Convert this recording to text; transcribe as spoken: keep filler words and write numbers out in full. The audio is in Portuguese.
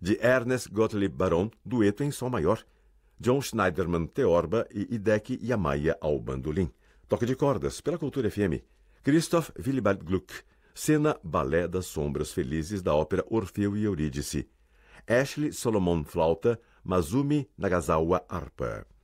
De Ernest Gottlieb Baron, dueto em sol maior. John Schneiderman teorba e Hideki Yamaya ao bandolim. Toque de cordas, pela Cultura F M. Christoph Willibald Gluck, cena Balé das Sombras Felizes da ópera Orfeu e Eurídice. Ashley Solomon flauta, Masumi Nagasawa harpa.